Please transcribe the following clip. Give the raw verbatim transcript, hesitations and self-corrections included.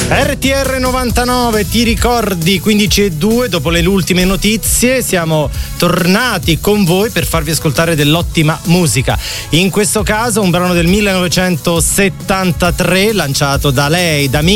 R T R novantanove, ti ricordi, quindici e due, dopo le ultime notizie siamo tornati con voi per farvi ascoltare dell'ottima musica. In questo caso un brano del millenovecentosettantatré lanciato da lei, da